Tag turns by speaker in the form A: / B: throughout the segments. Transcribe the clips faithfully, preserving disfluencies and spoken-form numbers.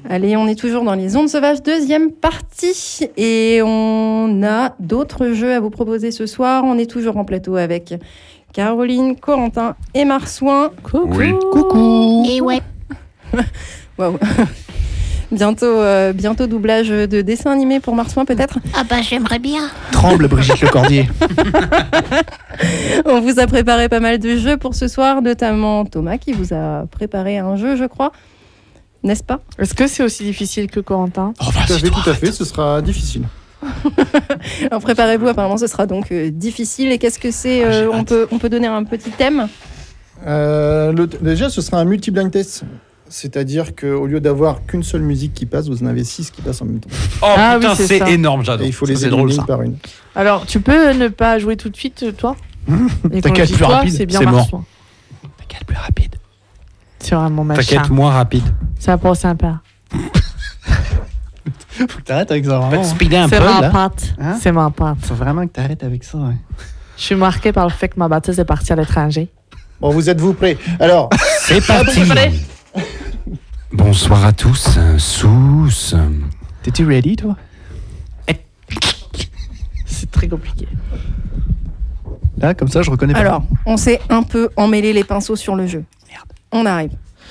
A: Allez, on est toujours dans les ondes sauvages, deuxième partie. Et on a d'autres jeux à vous proposer ce soir. On est toujours en plateau avec Caroline, Corentin et Marsouin.
B: Coucou.
C: Oui.
B: Coucou.
D: Et ouais.
A: Waouh. Bientôt, euh, bientôt doublage de dessin animé pour Marsouin peut-être.
D: Ah bah j'aimerais bien.
B: Tremble Brigitte Lecordier.
A: On vous a préparé pas mal de jeux pour ce soir, notamment Thomas qui vous a préparé un jeu, je crois. N'est-ce pas ?
E: Est-ce que c'est aussi difficile que Corentin ?
B: Oh,
C: Tout à fait, tout à fait, ce sera difficile.
A: Alors préparez-vous, apparemment ce sera donc euh, difficile. Et qu'est-ce que c'est euh, on, peut, on peut donner un petit thème ?
C: Euh, le, déjà, ce sera un multi-blind test. C'est-à-dire qu'au lieu d'avoir qu'une seule musique qui passe, vous en avez six qui passent en même temps.
F: Oh
E: Ah
F: putain,
E: oui, c'est
F: c'est
E: ça.
F: énorme,
C: Et
F: j'adore.
C: il faut
F: Ça,
C: les
F: c'est
C: éliminer
F: drôle,
C: une
F: ça.
C: par une.
E: Alors, tu peux ne pas jouer tout de suite, toi ? Et
B: T'as
E: quand
B: qu'à
E: je
B: être
E: dis
B: plus
E: toi,
B: rapide,
E: c'est bien
F: c'est mort.
E: Marsouin.
B: T'inquiète, plus rapide.
E: C'est vraiment machin.
F: T'inquiète, moins rapide.
E: Ça pas sympa.
B: Faut que t'arrêtes avec ça, vraiment.
F: Speeder un
E: C'est
F: peu,
E: ma
F: là.
E: patte.
B: Hein
E: C'est ma patte.
B: Faut vraiment que t'arrêtes avec ça, ouais.
E: Je suis marquée par le fait que ma baptise est partie à l'étranger.
C: Bon, vous êtes-vous prêts ? Alors,
F: C'est parti. Bonsoir à tous, euh, sous. euh,
B: T'es-tu ready, toi?
E: C'est très compliqué.
B: Là, comme ça, je reconnais pas.
A: Alors, on s'est un peu emmêlé les pinceaux sur le jeu.
B: Merde.
A: On arrive.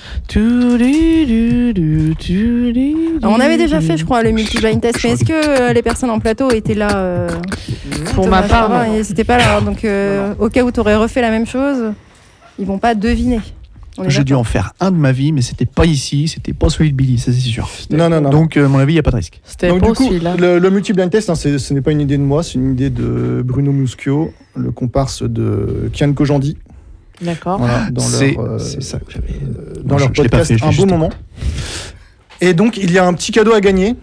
E: Alors,
A: Alors, on avait déjà fait, je crois, le multi-blind test, mais est-ce que euh, les personnes en plateau étaient là euh,
E: Pour
A: Thomas
E: ma part,
A: Charvin,
E: non.
A: ils n'étaient pas là. Donc, euh, au cas où tu aurais refait la même chose, ils vont pas deviner. On est
B: J'ai dû
A: d'accord.
B: en faire un de ma vie, mais c'était pas ici, c'était pas celui de Billy, ça c'est sûr.
C: non, non, non.
B: Donc, euh, à mon avis, il n'y a pas de risque.
E: C'était
C: Donc,
E: pas
C: du coup,
E: celui-là.
C: le, le multi-blind test, hein, c'est- ce n'est pas une idée de moi, c'est une idée de Bruno Muschio, le comparse de Kian Kojandi.
E: D'accord.
C: Voilà, dans
B: C'est
C: leur, euh,
B: c'est ça que j'avais.
C: euh,
B: Non,
C: dans leur
B: je- je l'ai pas
C: podcast
B: fait, je l'ai
C: Un beau
B: juste
C: moment. Et donc, il y a un petit cadeau à gagner.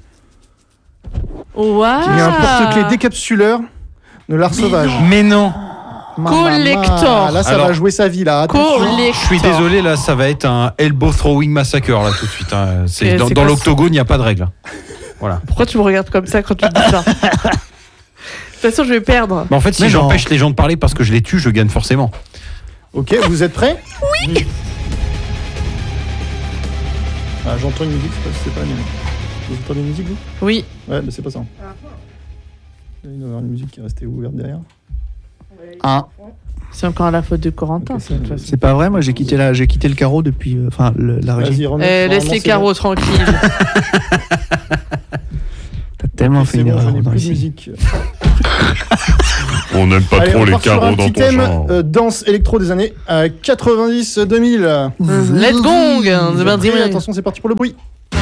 E: Waouh.
C: Il y a un porte-clés décapsuleur de l'art sauvage.
F: Mais non.
C: Mamma
E: Collector.
C: mia, Là, ça
F: Alors-
C: va jouer sa vie, là. Attention.
E: Collector.
F: Je suis désolé, là, ça va être un elbow throwing massacre, là, tout de suite. hein. C'est,
E: Et
F: dans
E: c'est
F: dans
E: quoi,
F: l'octogone, il n'y a pas de règle. Voilà.
E: Pourquoi tu me regardes comme ça quand tu dis ça? De toute façon, je vais perdre.
F: Mais en fait, si
B: Mais non.
F: j'empêche les gens de parler parce que je les tue, je gagne forcément.
C: Ok, vous êtes prêts ? Oui. Ah, j'entends une musique, c'est pas, c'est pas la mienne. Vous entendez une musique, vous ?
E: Oui.
C: Ouais, mais c'est pas ça. Il doit y avoir une musique qui est restée ouverte derrière.
B: Un.
E: C'est encore la faute de Corentin,
C: Ok,
E: de toute façon.
B: C'est pas vrai, moi j'ai quitté, la, j'ai quitté le carreau depuis. euh, Enfin, le- la régie.
C: Vas-y, remets.
E: Eh, laisse
C: Normalement,
E: les
C: c'est
E: carreaux
C: bon.
E: tranquilles.
B: T'as tellement
C: Ok,
B: fait
C: c'est
B: une
C: bon,
B: erreur
C: je n'ai
B: dans
C: plus de
B: ici.
C: musique.
F: On n'aime pas
C: Allez, on part sur un petit thème euh, danse électro des années euh, quatre-vingt-dix deux mille.
E: Let's gong.
C: Vous êtes prêts ? Attention, c'est parti pour le bruit.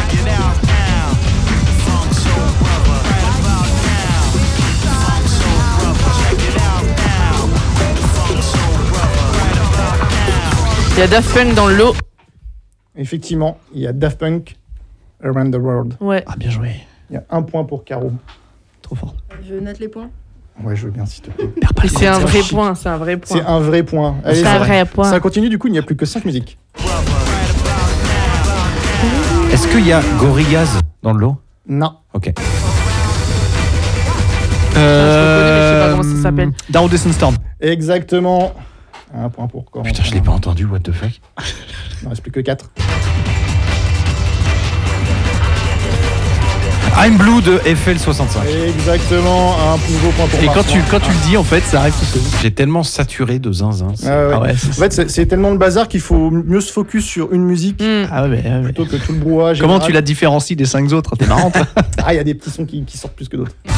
E: Il y a Daft Punk dans le lot.
C: Effectivement, il y a Daft Punk, Around the World.
E: Ouais.
B: Ah, bien joué.
C: Il y a un point pour Caro.
B: Trop fort.
A: Je note les points.
C: Ouais, je veux bien, s'il te plaît.
B: Perds pas
E: Et
B: les
E: c'est un
B: points,
E: vrai
B: chic.
E: point, c'est un vrai
C: C'est
E: point.
C: un vrai point. Allez,
E: C'est
C: ça,
E: un vrai point.
C: ça continue, du coup, il n'y a plus que cinq musiques.
F: Est-ce qu'il y a Gorillaz dans le lot?
C: Non.
F: Ok.
E: Je le connais, mais je sais pas comment ça s'appelle.
B: Down Descent Storm.
C: Exactement. Un point pour Corentin.
F: Putain, je l'ai pas entendu, what the fuck.
C: Il ne reste plus que quatre.
F: I'm Blue de F L soixante-cinq.
C: Exactement. Un nouveau point pour
B: Et quand
C: Marsouin.
B: tu, quand tu le dis, en fait, ça arrive tout seul.
F: J'ai tellement saturé de zinzin. c'est-
C: Ah ouais.
B: Ah ouais,
C: En
B: c'est-
C: fait, c'est, c'est tellement le bazar qu'il faut mieux se focus sur une musique
E: Hmm.
B: Ah ouais, ouais, ouais.
C: plutôt que tout le brouhaha
B: Comment
C: général.
B: tu la différencies des cinq autres? T'es marrant, toi.
C: Ah, il y a des petits sons qui, qui sortent plus que d'autres.